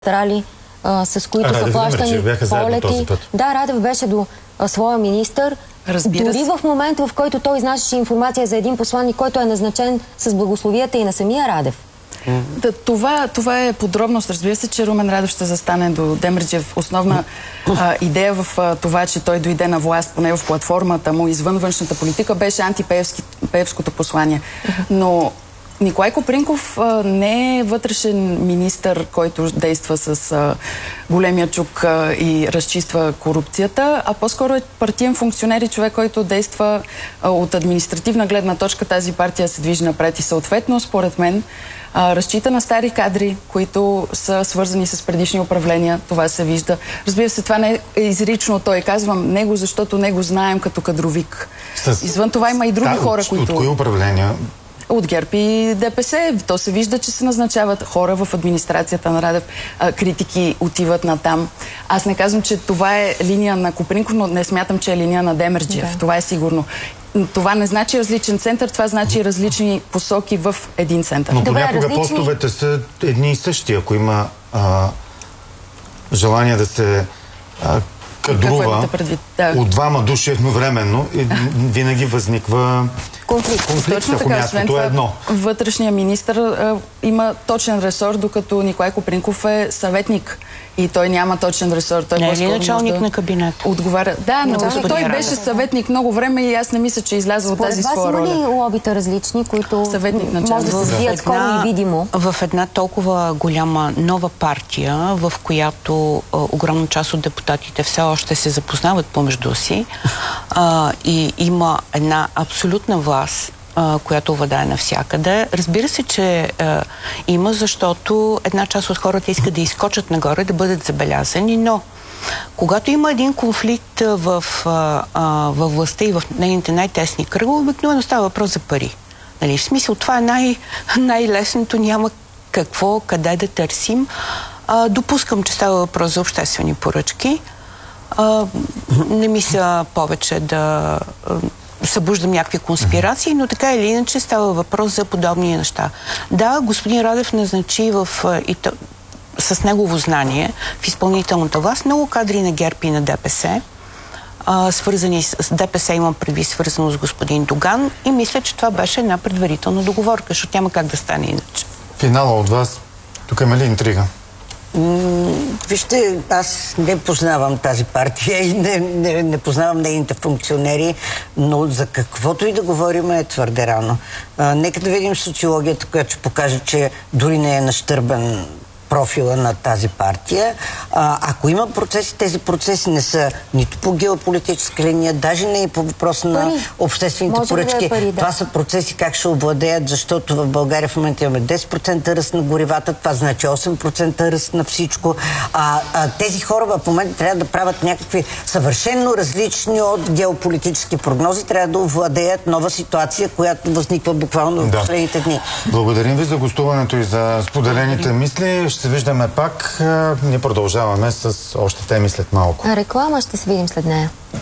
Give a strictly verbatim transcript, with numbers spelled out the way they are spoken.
централи, а, с които а, са плащани полети. Да, Радев беше до а, своя министър. Разбира Дори се. в момента, в който той изнасяше информация за един посланник, който е назначен с благословията и на самия Радев. Да, това, това е подробност. Разбира се, че Румен Радев ще застане до Демерджиев. Основна а, идея в а, това, че той дойде на власт, поне в платформата му, извън външната политика, беше антипеевското послание. Но Николай Копринков а, не е вътрешен министър, който действа с а, големия чук а, и разчиства корупцията, а по-скоро е партиен функционер и човек, който действа а, от административна гледна точка. Тази партия се движи напред и съответно, според мен, а, разчита на стари кадри, които са свързани с предишни управления. Това се вижда. Разбира се, това не е изрично. Той казвам него, защото него знаем като кадровик. С... Извън това има и други да, хора, от, които... От кои управления? От ГЕРБ и ДПС. То се вижда, че се назначават хора в администрацията на Радев. А, критики отиват на там. Аз не казвам, че това е линия на Копринков, но не смятам, че е линия на Демерджиев. Да. Това е сигурно. Това не значи различен център, това значи различни посоки в един център. Но Добре, понякога различни... постовете са едни и същи. Ако има а, желание да се а, кадрува да. от двама души едновременно, и винаги възниква конфликт. конфликт, Точно ако така, мястото е едно. Вътрешният министър а, има точен ресор, докато Николай Копринков е съветник. И той няма точен ресор. Той не е ли началник да на кабинет? Отговаря. Да, но Господи, той Радев. беше съветник много време и аз не мисля, че изляза от тази своя роля. Според вас има ли лобита различни, които съветник може да се сбият скоро и видимо? В една толкова голяма нова партия, в която а, огромна част от депутатите все още се запознават помежду си а, и има една абсолютна власт, която владее навсякъде. Разбира се, че е, има, защото една част от хората искат да изскочат нагоре, да бъдат забелязани, но когато има един конфликт в, а, а, във властта и в нейните най-тесни кръгове, обикновено става въпрос за пари. Нали? В смисъл, това е най- най-лесното, няма какво, къде да търсим. А, допускам, че става въпрос за обществени поръчки. А, не мисля повече да събуждам някакви конспирации, но така или иначе става въпрос за подобни неща. Да, господин Радев назначи в, и то, с негово знание в изпълнителната власт много кадри на ГЕРБ и на ДПС, а, свързани с ДПС, имам предвид свързано с господин Доган, и мисля, че това беше една предварителна договорка, защото няма как да стане иначе. Финала от вас, тук има ли интрига? Вижте, аз не познавам тази партия и не, не, не познавам нейните функционери, но за каквото и да говорим е твърде рано. А, нека да видим социологията, която ще покаже, че дори не е нащърбен профила на тази партия. А, ако има процеси, тези процеси не са нито по геополитическа линия, даже не и по въпроса на обществените може поръчки. Да е пари, да. Това са процеси как ще овладеят, защото в България в момента имаме десет процента ръст на горивата, това значи осем процента ръст на всичко. А, а тези хора в момента трябва да правят някакви съвършенно различни от геополитически прогнози, трябва да овладеят нова ситуация, която възниква буквално в последните дни. Благодарим ви за гостуването и за споделените мисли. Ще се виждаме пак. Ние продължаваме с още теми след малко. Реклама ще се видим след нея.